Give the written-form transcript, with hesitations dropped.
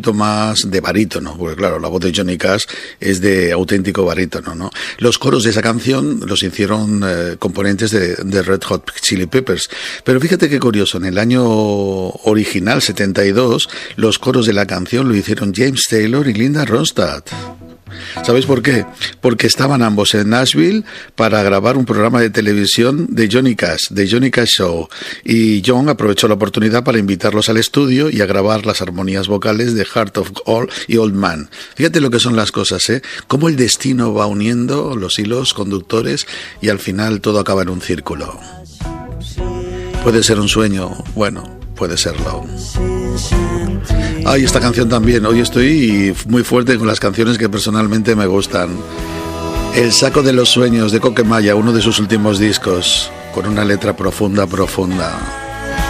poquito más de barítono, porque claro, la voz de Johnny Cash es de auténtico barítono, ¿no? Los coros de esa canción los hicieron componentes de Red Hot Chili Peppers. Pero fíjate qué curioso, en el año original, 72, los coros de la canción lo hicieron James Taylor y Linda Ronstadt. ¿Sabéis por qué? Porque estaban ambos en Nashville para grabar un programa de televisión de Johnny Cash Show, y John aprovechó la oportunidad para invitarlos al estudio y a grabar las armonías vocales de Heart of Gold y Old Man. Fíjate lo que son las cosas, ¿eh? Cómo el destino va uniendo los hilos conductores y al final todo acaba en un círculo. Puede ser un sueño, bueno, puede serlo. Ay, esta canción también. Hoy estoy muy fuerte con las canciones que personalmente me gustan. El saco de los sueños de Coquemaya, uno de sus últimos discos, con una letra profunda.